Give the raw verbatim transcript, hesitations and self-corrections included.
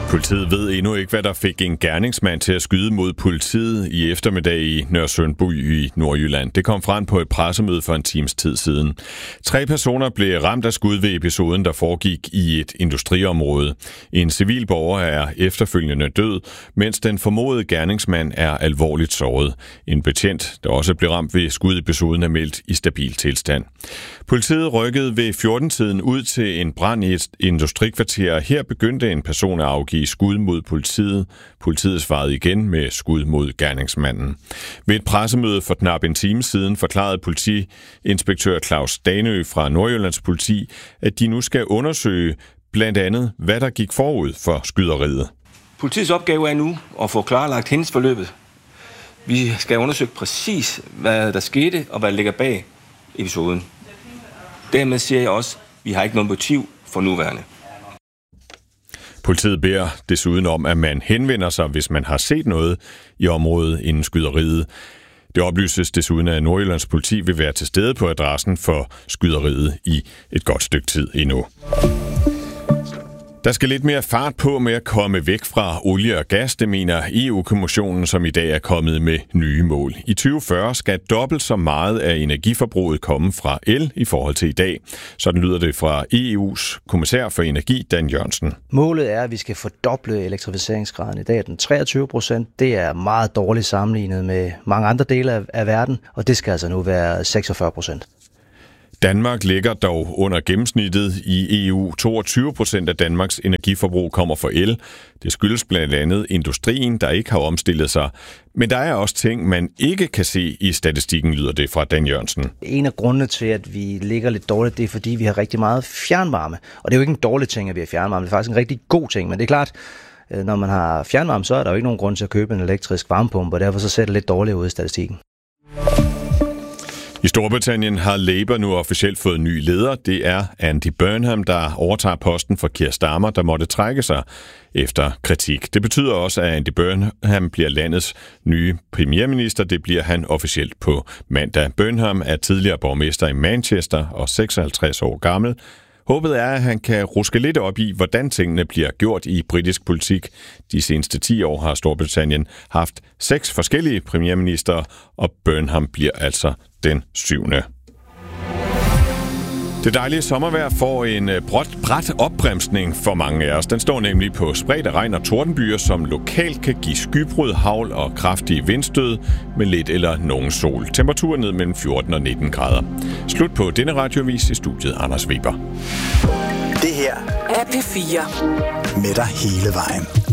Politiet ved endnu ikke, hvad der fik en gerningsmand til at skyde mod politiet i eftermiddag i Nørresundby i Nordjylland. Det kom frem på et pressemøde for en times tid siden. Tre personer blev ramt af skud ved episoden, der foregik i et industriområde. En civil borger er efterfølgende død, mens den formodede gerningsmand er alvorligt såret. En betjent, der også blev ramt ved skudepisoden, er meldt i stabil tilstand. Politiet rykkede ved fjorten-tiden ud til en brand i et industrikvarter. Her begyndte en person at afgive skud mod politiet. Politiet svarede igen med skud mod gerningsmanden. Ved et pressemøde for knap en time siden forklarede politiinspektør Claus Danø fra Nordjyllands Politi, at de nu skal undersøge blandt andet, hvad der gik forud for skyderiet. Politiets opgave er nu at få klarlagt hændelsesforløbet. Vi skal undersøge præcis, hvad der skete og hvad der ligger bag episoden. Dermed siger jeg også, at vi har ikke noget motiv for nuværende. Politiet beder desuden om, at man henvender sig, hvis man har set noget i området inden skyderiet. Det oplyses desuden, at Nordjyllands Politi vil være til stede på adressen for skyderiet i et godt stykke tid endnu. Der skal lidt mere fart på med at komme væk fra olie og gas, det mener E U-kommissionen, som i dag er kommet med nye mål. I tyve fyrre skal dobbelt så meget af energiforbruget komme fra el i forhold til i dag. Sådan lyder det fra E U's kommissær for energi, Dan Jørgensen. Målet er, at vi skal fordoble elektrificeringsgraden. I dag er den treogtyve procent. Det er meget dårligt sammenlignet med mange andre dele af, af verden, og det skal altså nu være seksogfyrre procent. Danmark ligger dog under gennemsnittet i E U. toogtyve procent af Danmarks energiforbrug kommer fra el. Det skyldes blandt andet industrien, der ikke har omstillet sig. Men der er også ting, man ikke kan se i statistikken, lyder det fra Dan Jørgensen. En af grundene til, at vi ligger lidt dårligt, det er, fordi vi har rigtig meget fjernvarme. Og det er jo ikke en dårlig ting, at vi har fjernvarme. Det er faktisk en rigtig god ting. Men det er klart, når man har fjernvarme, så er der jo ikke nogen grund til at købe en elektrisk varmepumpe, og derfor så ser det lidt dårligt ud i statistikken. I Storbritannien har Labour nu officielt fået ny leder. Det er Andy Burnham, der overtager posten for Keir Starmer, der måtte trække sig efter kritik. Det betyder også, at Andy Burnham bliver landets nye premierminister. Det bliver han officielt på mandag. Burnham er tidligere borgmester i Manchester og seksoghalvtreds år gammel. Håbet er, at han kan ruske lidt op i, hvordan tingene bliver gjort i britisk politik. De seneste ti år har Storbritannien haft seks forskellige premierminister, og Burnham bliver altså den syvende. Det dejlige sommervejr får en brat, brat opbremsning for mange af os. Den står nemlig på spredte regn- og tordenbyer, som lokalt kan give skybrud, hagl og kraftige vindstød med lidt eller nogen sol. Temperaturen ned mellem fjorten og nitten grader. Slut på denne radioavis. I studiet Anders Weber. Det her er P fire. Med dig hele vejen.